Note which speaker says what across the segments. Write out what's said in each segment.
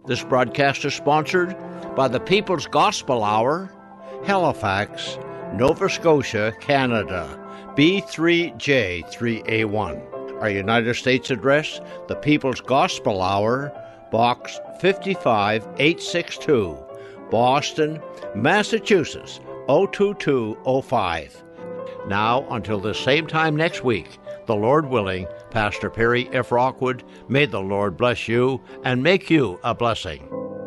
Speaker 1: This broadcast is sponsored by the People's Gospel Hour, Halifax, Nova Scotia, Canada, B3J3A1. Our United States address, the People's Gospel Hour, Box 55862, Boston, Massachusetts, 02205. Now, until the same time next week, the Lord willing, Pastor Perry F. Rockwood, may the Lord bless you and make you a blessing.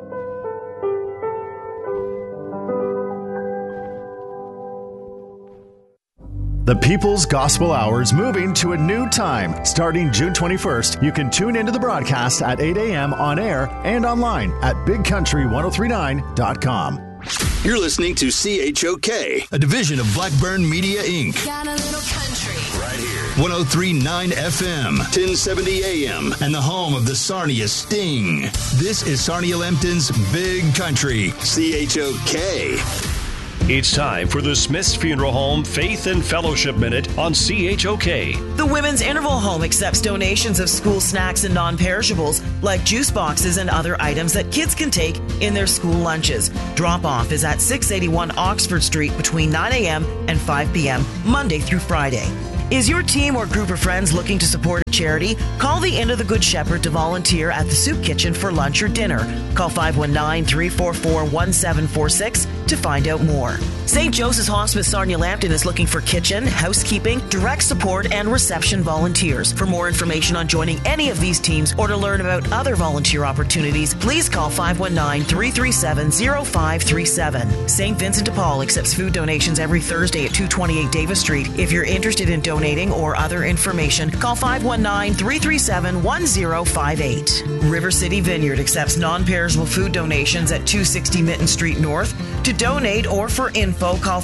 Speaker 2: The People's Gospel Hour is moving to a new time. Starting June 21st, you can tune into the broadcast at 8 a.m. on air and online at bigcountry1039.com.
Speaker 3: You're listening to CHOK, a division of Blackburn Media, Inc.
Speaker 4: Got a little country.
Speaker 3: Right here. 103.9 FM, 1070 AM, and the home of the Sarnia Sting. This is Sarnia Lambton's Big Country, CHOK.
Speaker 5: It's time for the Smith's Funeral Home Faith and Fellowship Minute on CHOK.
Speaker 6: The Women's Interval Home accepts donations of school snacks and non-perishables like juice boxes and other items that kids can take in their school lunches. Drop-off is at 681 Oxford Street between 9 a.m. and 5 p.m. Monday through Friday. Is your team or group of friends looking to support a charity? Call the Inn of the Good Shepherd to volunteer at the soup kitchen for lunch or dinner. Call 519-344-1746 to find out more. St. Joseph's Hospice Sarnia Lambton is looking for kitchen, housekeeping, direct support, and reception volunteers. For more information on joining any of these teams or to learn about other volunteer opportunities, please call 519-337-0537. St. Vincent de Paul accepts food donations every Thursday at 228 Davis Street. If you're interested in donating or other information, call 519-337-1058. River City Vineyard accepts non-perishable food donations at 260 Mitten Street North. To donate or for info, call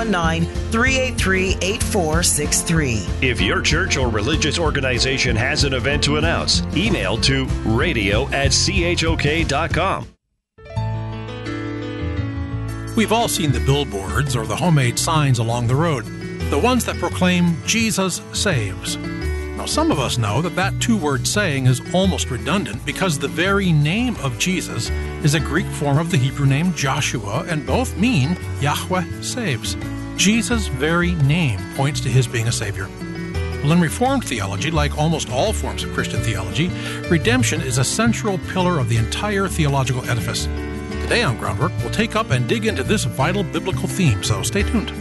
Speaker 6: 519-383-8463.
Speaker 5: If your church or religious organization has an event to announce, email to radio@chok.com.
Speaker 7: We've all seen the billboards or the homemade signs along the road, the ones that proclaim Jesus saves. Now, some of us know that two-word saying is almost redundant because the very name of Jesus is a Greek form of the Hebrew name Joshua, and both mean Yahweh saves. Jesus' very name points to his being a savior. Well, in Reformed theology, like almost all forms of Christian theology, redemption is a central pillar of the entire theological edifice. Today on Groundwork, we'll take up and dig into this vital biblical theme, so stay tuned.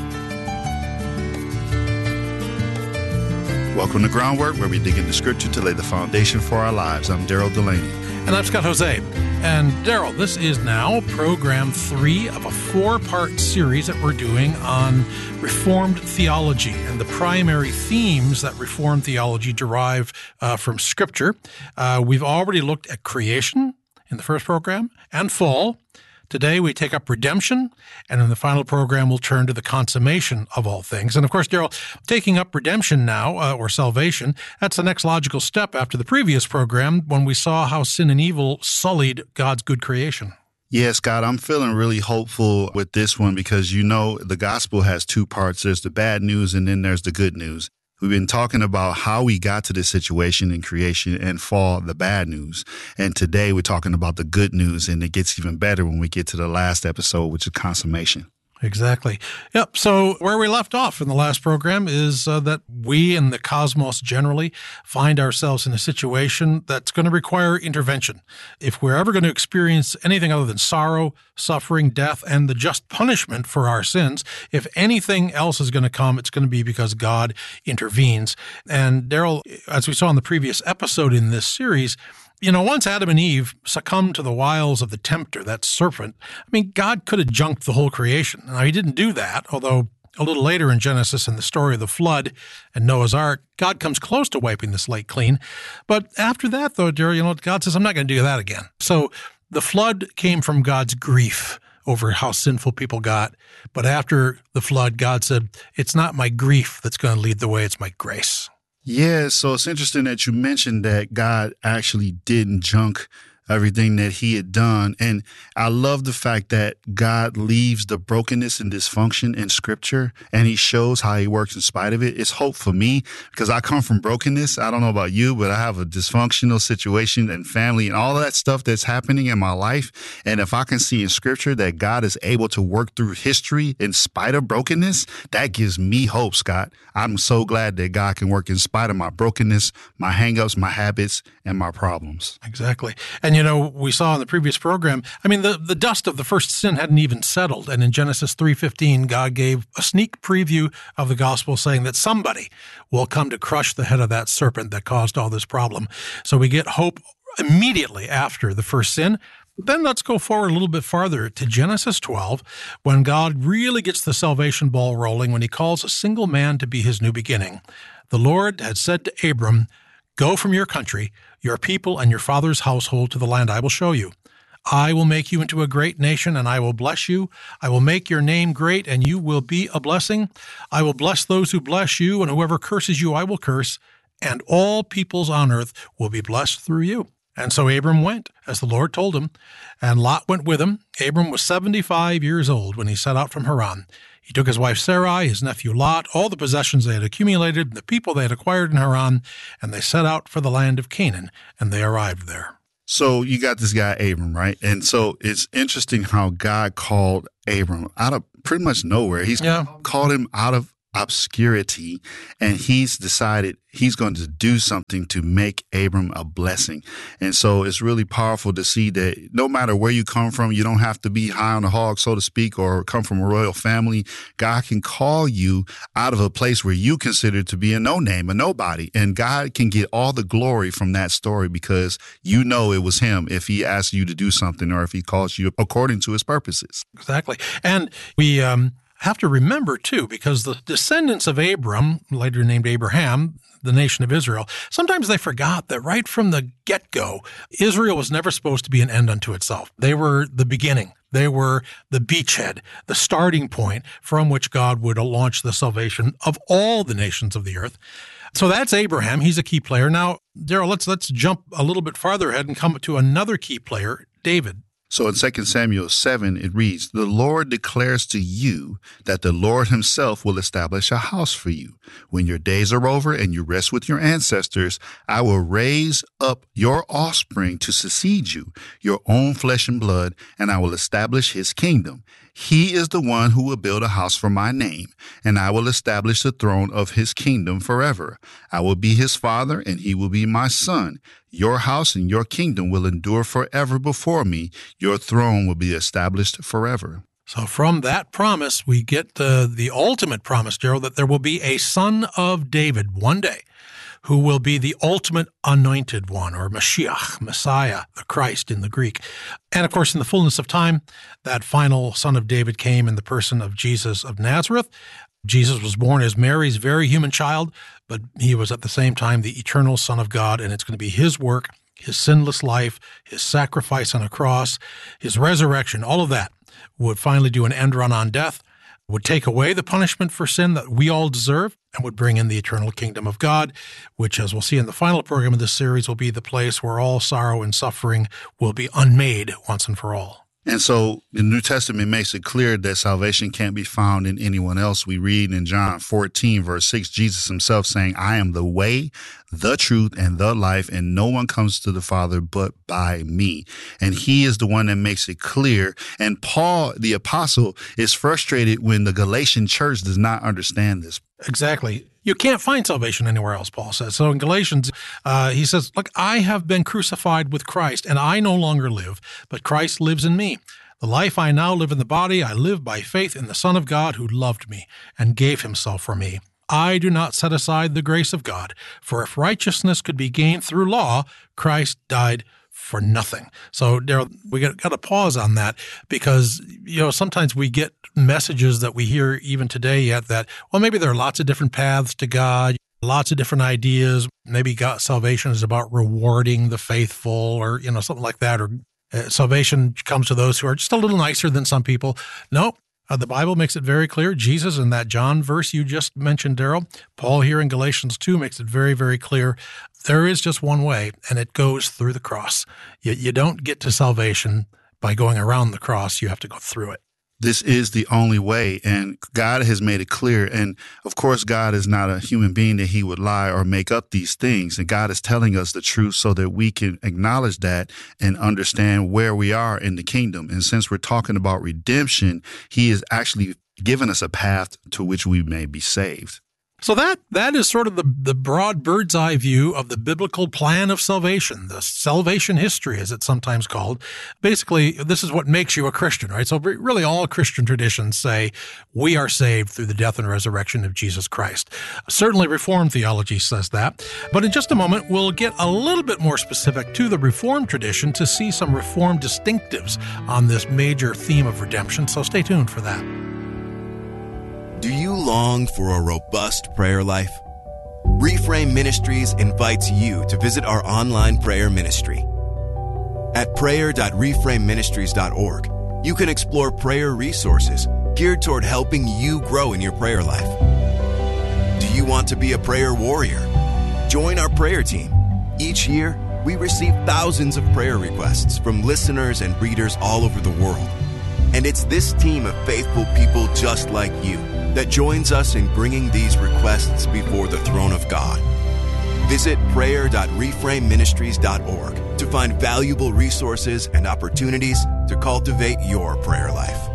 Speaker 8: Welcome to Groundwork, where we dig into Scripture to lay the foundation for our lives. I'm Daryl Delaney.
Speaker 7: And I'm Scott Jose. And Daryl, this is now Program 3 of a 4-part series that we're doing on Reformed theology and the primary themes that Reformed theology derive from Scripture. We've already looked at creation in the first program and fall. Today, we take up redemption, and in the final program, we'll turn to the consummation of all things. And of course, Daryl, taking up redemption now, or salvation, that's the next logical step after the previous program when we saw how sin and evil sullied God's good creation.
Speaker 8: Yeah, Scott, I'm feeling really hopeful with this one because, the gospel has two parts. There's the bad news, and then there's the good news. We've been talking about how we got to this situation in creation and fall, the bad news. And today we're talking about the good news, and it gets even better when we get to the last episode, which is consummation.
Speaker 7: Exactly. Yep. So where we left off in the last program is that we and the cosmos generally find ourselves in a situation that's going to require intervention. If we're ever going to experience anything other than sorrow, suffering, death, and the just punishment for our sins, if anything else is going to come, it's going to be because God intervenes. And Daryl, as we saw in the previous episode in this series, once Adam and Eve succumbed to the wiles of the tempter, that serpent, God could have junked the whole creation. Now, he didn't do that, although a little later in Genesis, in the story of the flood and Noah's Ark, God comes close to wiping the slate clean. But after that, though, dear, God says, I'm not going to do that again. So the flood came from God's grief over how sinful people got. But after the flood, God said, it's not my grief that's going to lead the way, it's my grace.
Speaker 8: Yeah, so it's interesting that you mentioned that God actually didn't junk everything that he had done. And I love the fact that God leaves the brokenness and dysfunction in scripture, and he shows how he works in spite of it. It's hope for me because I come from brokenness. I don't know about you, but I have a dysfunctional situation and family and all of that stuff that's happening in my life. And if I can see in scripture that God is able to work through history in spite of brokenness, that gives me hope, Scott. I'm so glad that God can work in spite of my brokenness, my hangups, my habits, and my problems.
Speaker 7: Exactly. And, we saw in the previous program, the dust of the first sin hadn't even settled. And in Genesis 3:15, God gave a sneak preview of the gospel saying that somebody will come to crush the head of that serpent that caused all this problem. So we get hope immediately after the first sin. Then let's go forward a little bit farther to Genesis 12, when God really gets the salvation ball rolling, when he calls a single man to be his new beginning. The Lord had said to Abram, "Go from your country, your people, and your father's household to the land I will show you. I will make you into a great nation, and I will bless you. I will make your name great, and you will be a blessing. I will bless those who bless you, and whoever curses you I will curse, and all peoples on earth will be blessed through you." And so Abram went, as the Lord told him, and Lot went with him. Abram was 75 years old when he set out from Haran. He took his wife Sarai, his nephew Lot, all the possessions they had accumulated, the people they had acquired in Haran, and they set out for the land of Canaan, and they arrived there.
Speaker 8: So you got this guy, Abram, right? And so it's interesting how God called Abram out of pretty much nowhere. He's called him out of obscurity, and he's decided he's going to do something to make Abram a blessing. And so it's really powerful to see that no matter where you come from, you don't have to be high on the hog, so to speak, or come from a royal family. God can call you out of a place where you consider to be a no-name, a nobody. And God can get all the glory from that story because you know it was him if he asked you to do something or if he calls you according to his purposes.
Speaker 7: Exactly. And we have to remember, too, because the descendants of Abram, later named Abraham, the nation of Israel, sometimes they forgot that right from the get-go, Israel was never supposed to be an end unto itself. They were the beginning. They were the beachhead, the starting point from which God would launch the salvation of all the nations of the earth. So that's Abraham. He's a key player. Now, Daryl, let's jump a little bit farther ahead and come to another key player, David.
Speaker 8: So in 2 Samuel 7, it reads, "The Lord declares to you that the Lord himself will establish a house for you. When your days are over and you rest with your ancestors, I will raise up your offspring to succeed you, your own flesh and blood, and I will establish his kingdom. He is the one who will build a house for my name, and I will establish the throne of his kingdom forever. I will be his father, and he will be my son. Your house and your kingdom will endure forever before me. Your throne will be established forever."
Speaker 7: So from that promise, we get the ultimate promise, Gerald, that there will be a son of David one day who will be the ultimate anointed one, or Mashiach, Messiah, the Christ in the Greek. And of course, in the fullness of time, that final son of David came in the person of Jesus of Nazareth. Jesus was born as Mary's very human child, but he was at the same time the eternal Son of God, and it's going to be his work, his sinless life, his sacrifice on a cross, his resurrection, all of that would finally do an end run on death, would take away the punishment for sin that we all deserve, and would bring in the eternal kingdom of God, which, as we'll see in the final program of this series, will be the place where all sorrow and suffering will be unmade once and for all.
Speaker 8: And so the New Testament makes it clear that salvation can't be found in anyone else. We read in John 14, verse 6, Jesus himself saying, "I am the way, the truth, and the life, and no one comes to the Father but by me." And he is the one that makes it clear. And Paul, the apostle, is frustrated when the Galatian church does not understand this.
Speaker 7: Exactly. You can't find salvation anywhere else, Paul says. So in Galatians, he says, "Look, I have been crucified with Christ, and I no longer live, but Christ lives in me. The life I now live in the body, I live by faith in the Son of God who loved me and gave himself for me. I do not set aside the grace of God, for if righteousness could be gained through law, Christ died for nothing." So, Daryl, we got to pause on that because, sometimes we get messages that we hear even today yet that, well, maybe there are lots of different paths to God, lots of different ideas. Maybe God, salvation is about rewarding the faithful or, something like that. Or salvation comes to those who are just a little nicer than some people. No, The Bible makes it very clear. Jesus in that John verse you just mentioned, Daryl. Paul here in Galatians 2 makes it very, very clear. There is just one way, and it goes through the cross. You don't get to salvation by going around the cross. You have to go through it.
Speaker 8: This is the only way, and God has made it clear. And of course, God is not a human being that he would lie or make up these things. And God is telling us the truth so that we can acknowledge that and understand where we are in the kingdom. And since we're talking about redemption, he is actually given us a path to which we may be saved.
Speaker 7: So that is sort of the broad bird's eye view of the biblical plan of salvation, the salvation history, as it's sometimes called. Basically, this is what makes you a Christian, right? So really all Christian traditions say we are saved through the death and resurrection of Jesus Christ. Certainly Reformed theology says that. But in just a moment, we'll get a little bit more specific to the Reformed tradition to see some Reformed distinctives on this major theme of redemption. So stay tuned for that.
Speaker 4: Do you long for a robust prayer life? Reframe Ministries invites you to visit our online prayer ministry. At prayer.reframeministries.org, you can explore prayer resources geared toward helping you grow in your prayer life. Do you want to be a prayer warrior? Join our prayer team. Each year, we receive thousands of prayer requests from listeners and readers all over the world. And it's this team of faithful people just like you that joins us in bringing these requests before the throne of God. Visit prayer.reframeministries.org to find valuable resources and opportunities to cultivate your prayer life.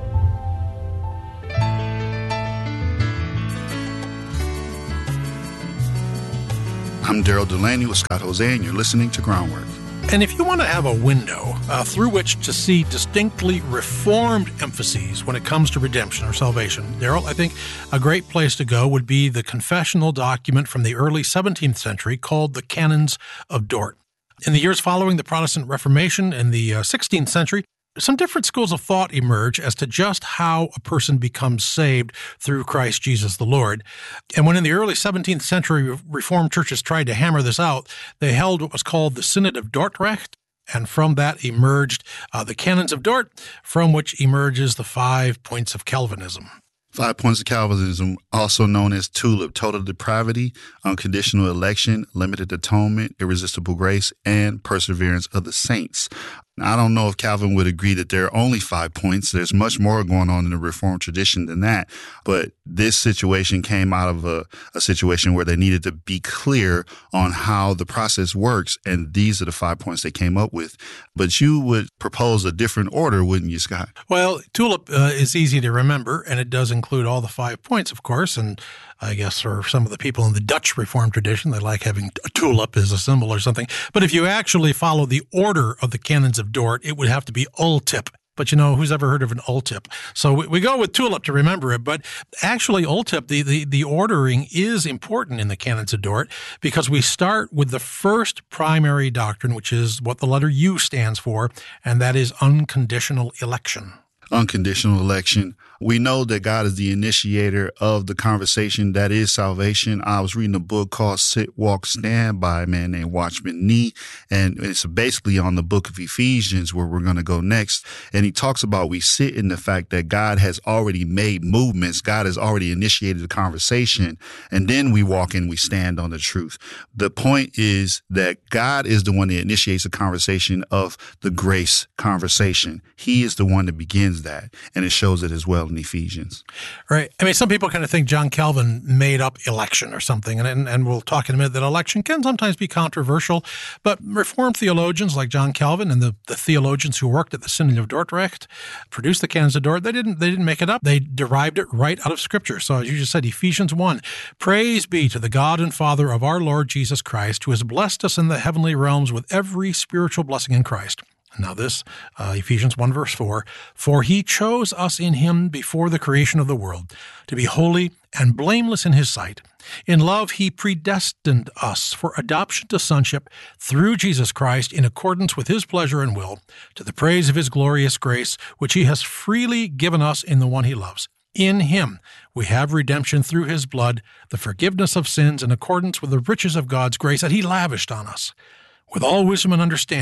Speaker 8: I'm Daryl Delaney with Scott Jose, and you're listening to Groundwork.
Speaker 7: And if you want to have a window through which to see distinctly Reformed emphases when it comes to redemption or salvation, Daryl, I think a great place to go would be the confessional document from the early 17th century called the Canons of Dort. In the years following the Protestant Reformation in the 16th century, some different schools of thought emerge as to just how a person becomes saved through Christ Jesus the Lord. And when in the early 17th century Reformed churches tried to hammer this out, they held what was called the Synod of Dordrecht, and from that emerged the Canons of Dort, from which emerges the 5 points of Calvinism.
Speaker 8: 5 points of Calvinism, also known as TULIP: total depravity, unconditional election, limited atonement, irresistible grace, and perseverance of the saints. I don't know if Calvin would agree that there are only 5 points. There's much more going on in the Reformed tradition than that. But this situation came out of a situation where they needed to be clear on how the process works. And these are the 5 points they came up with. But you would propose a different order, wouldn't you, Scott?
Speaker 7: Well, TULIP is easy to remember, and it does include all the 5 points, of course. And I guess for some of the people in the Dutch Reformed tradition, they like having a tulip as a symbol or something. But if you actually follow the order of the Canons of Dort, it would have to be Ultip. But, you know, who's ever heard of an Ultip? So we go with TULIP to remember it. But actually, Ultip, the ordering is important in the Canons of Dort because we start with the first primary doctrine, which is what the letter U stands for, and that is unconditional election.
Speaker 8: Unconditional election. We know that God is the initiator of the conversation that is salvation. I was reading a book called Sit, Walk, Stand by a man named Watchman Nee, and it's basically on the book of Ephesians where we're going to go next. And he talks about we sit in the fact that God has already made movements. God has already initiated the conversation, and then we walk in, we stand on the truth. The point is that God is the one that initiates the conversation of the grace conversation. He is the one that begins that, and it shows it as well in Ephesians.
Speaker 7: Right. I mean, some people kind of think John Calvin made up election or something, and we'll talk in a minute that election can sometimes be controversial, but Reformed theologians like John Calvin and the theologians who worked at the Synod of Dordrecht produced the Canons of Dort. They didn't make it up. They derived it right out of Scripture. So as you just said, Ephesians 1, praise be to the God and Father of our Lord Jesus Christ, who has blessed us in the heavenly realms with every spiritual blessing in Christ. Now this, Ephesians 1 verse 4, for he chose us in him before the creation of the world to be holy and blameless in his sight. In love, he predestined us for adoption to sonship through Jesus Christ in accordance with his pleasure and will, to the praise of his glorious grace, which he has freely given us in the one he loves. In him we have redemption through his blood, the forgiveness of sins in accordance with the riches of God's grace that he lavished on us. With all wisdom and understanding,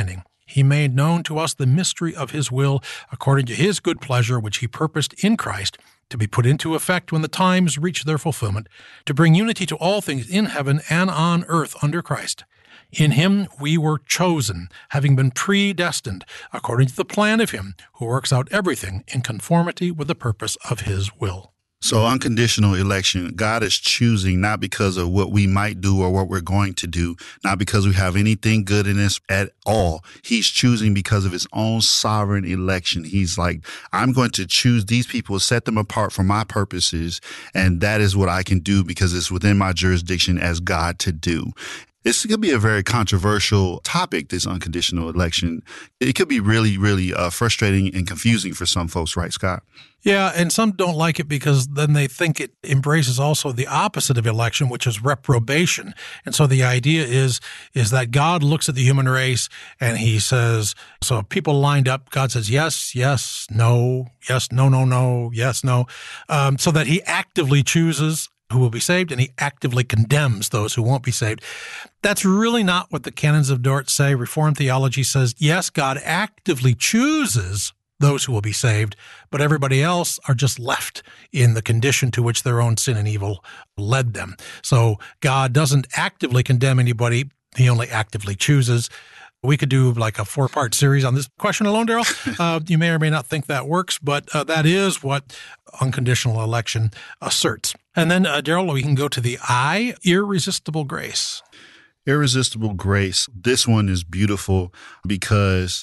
Speaker 7: he made known to us the mystery of his will, according to his good pleasure, which he purposed in Christ, to be put into effect when the times reach their fulfillment, to bring unity to all things in heaven and on earth under Christ. In him we were chosen, having been predestined, according to the plan of him who works out everything in conformity with the purpose of his will.
Speaker 8: So unconditional election, God is choosing not because of what we might do or what we're going to do, not because we have anything good in us at all. He's choosing because of his own sovereign election. He's like, I'm going to choose these people, set them apart for my purposes, and that is what I can do because it's within my jurisdiction as God to do. This could be a very controversial topic, this unconditional election. It could be really, really frustrating and confusing for some folks, right, Scott?
Speaker 7: Yeah, and some don't like it because then they think it embraces also the opposite of election, which is reprobation. And so the idea is that God looks at the human race and he says, so if people lined up, God says, yes, yes, no, yes, no, no, no, yes, no, so that he actively chooses who will be saved, and he actively condemns those who won't be saved. That's really not what the canons of Dort say. Reformed theology says, yes, God actively chooses those who will be saved, but everybody else are just left in the condition to which their own sin and evil led them. So God doesn't actively condemn anybody. He only actively chooses. We could do like a 4-part series on this question alone, Daryl. You may or may not think that works, but that is what unconditional election asserts. And then, Daryl, we can go to the I, irresistible grace.
Speaker 8: Irresistible grace. This one is beautiful because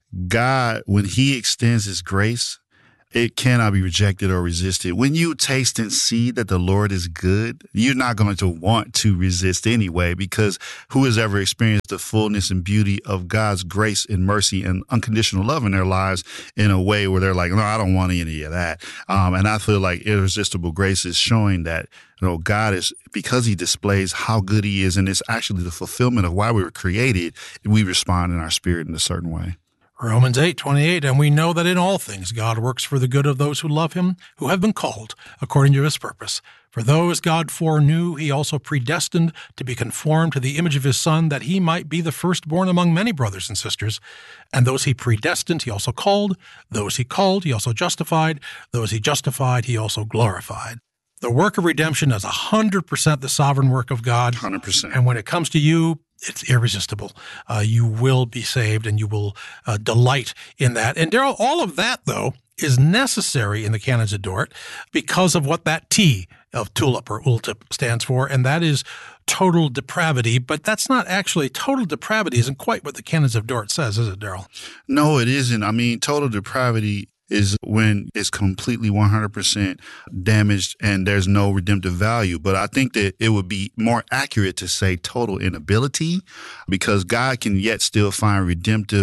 Speaker 8: God, when he extends his grace, it cannot be rejected or resisted. When you taste and see that the Lord is good, you're not going to want to resist anyway, because who has ever experienced the fullness and beauty of God's grace and mercy and unconditional love in their lives in a way where they're like, no, I don't want any of that. And I feel like irresistible grace is showing that, God is, because he displays how good he is, and it's actually the fulfillment of why we were created, we respond in our spirit in a certain way.
Speaker 7: Romans 8:28, and we know that in all things God works for the good of those who love him, who have been called according to his purpose. For those God foreknew, he also predestined to be conformed to the image of his Son, that he might be the firstborn among many brothers and sisters. And those he predestined, he also called. Those he called, he also justified. Those he justified, he also glorified. The work of redemption is 100% the sovereign work of God.
Speaker 8: 100%.
Speaker 7: And when it comes to you, it's irresistible. You will be saved and you will delight in that. And Daryl, all of that, though, is necessary in the canons of Dort because of what that T of tulip or ultip stands for, and that is total depravity. But that's not actually, total depravity isn't quite what the canons of Dort says, is it, Daryl?
Speaker 8: No, it isn't. I mean, total depravity is when it's completely 100% damaged and there's no redemptive value. But I think that it would be more accurate to say total inability, because God can yet still find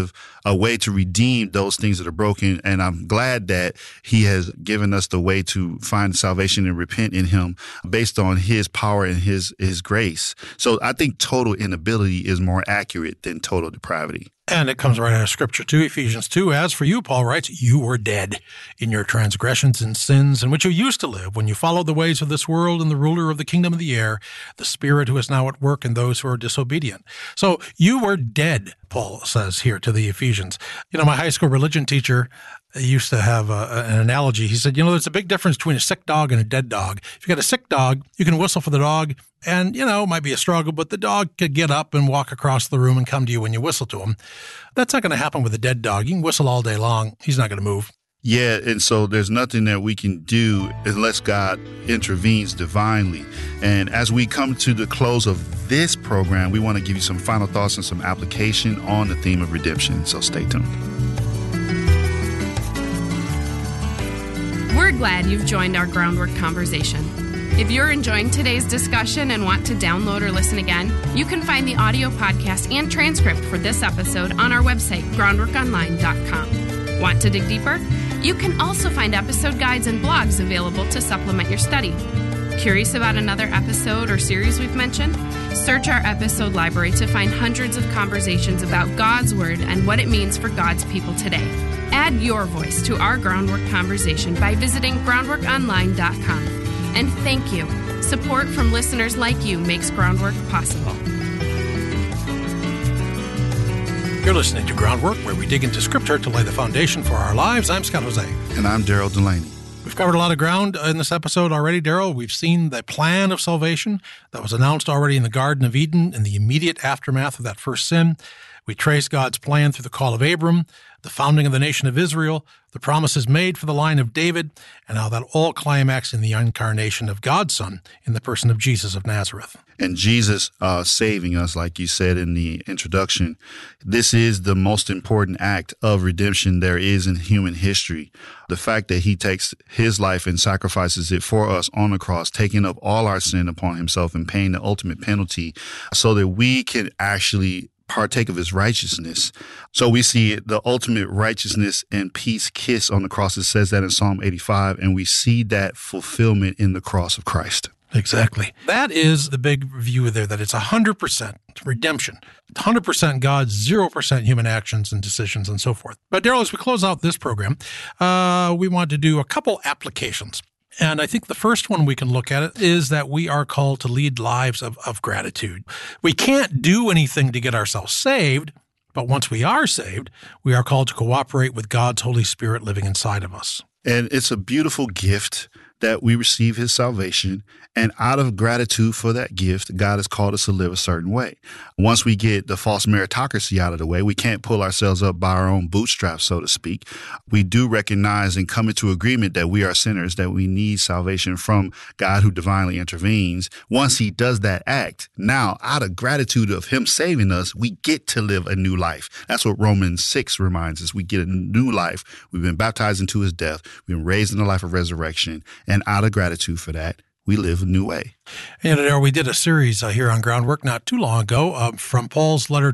Speaker 8: a way to redeem those things that are broken. And I'm glad that he has given us the way to find salvation and repent in him based on his power and his grace. So I think total inability is more accurate than total depravity.
Speaker 7: And it comes right out of Scripture too, Ephesians 2. As for you, Paul writes, you were dead in your transgressions and sins in which you used to live when you followed the ways of this world and the ruler of the kingdom of the air, the spirit who is now at work in those who are disobedient. So you were dead, Paul says here to the Ephesians. My high school religion teacher used to have an analogy. He said, there's a big difference between a sick dog and a dead dog. If you got a sick dog, you can whistle for the dog, and, it might be a struggle, but the dog could get up and walk across the room and come to you when you whistle to him. That's not going to happen with a dead dog. You can whistle all day long. He's not going to move.
Speaker 8: Yeah, and so there's nothing that we can do unless God intervenes divinely. And as we come to the close of this program, we want to give you some final thoughts and some application on the theme of redemption. So stay tuned.
Speaker 9: We're glad you've joined our Groundwork conversation. If you're enjoying today's discussion and want to download or listen again, you can find the audio podcast and transcript for this episode on our website, groundworkonline.com. Want to dig deeper? You can also find episode guides and blogs available to supplement your study. Curious about another episode or series we've mentioned? Search our episode library to find hundreds of conversations about God's Word and what it means for God's people today. Add your voice to our Groundwork conversation by visiting groundworkonline.com. And thank you. Support from listeners like you makes Groundwork possible.
Speaker 7: You're listening to Groundwork, where we dig into Scripture to lay the foundation for our lives. I'm Scott Jose.
Speaker 8: And I'm Daryl Delaney.
Speaker 7: We've covered a lot of ground in this episode already, Daryl. We've seen the plan of salvation that was announced already in the Garden of Eden in the immediate aftermath of that first sin. We trace God's plan through the call of Abram, the founding of the nation of Israel, the promises made for the line of David, and how that all climaxed in the incarnation of God's Son in the person of Jesus of Nazareth.
Speaker 8: And Jesus saving us, like you said in the introduction, this is the most important act of redemption there is in human history. The fact that he takes his life and sacrifices it for us on the cross, taking up all our sin upon himself and paying the ultimate penalty so that we can actually partake of his righteousness. So we see the ultimate righteousness and peace kiss on the cross. It says that in Psalm 85, and we see that fulfillment in the cross of Christ.
Speaker 7: Exactly. That is the big view there, that it's 100% redemption, 100% God, 0% human actions and decisions and so forth. But Daryl, as we close out this program, we want to do a couple applications. And I think the first one we can look at it is that we are called to lead lives of gratitude. We can't do anything to get ourselves saved, but once we are saved, we are called to cooperate with God's Holy Spirit living inside of us.
Speaker 8: And it's a beautiful gift that we receive his salvation. And out of gratitude for that gift, God has called us to live a certain way. Once we get the false meritocracy out of the way, we can't pull ourselves up by our own bootstraps, so to speak. We do recognize and come into agreement that we are sinners, that we need salvation from God who divinely intervenes. Once he does that act, now out of gratitude of him saving us, we get to live a new life. That's what Romans 6 reminds us. We get a new life. We've been baptized into his death. We've been raised in the life of resurrection. And out of gratitude for that, we live a new way.
Speaker 7: And we did a series here on Groundwork not too long ago from Paul's letter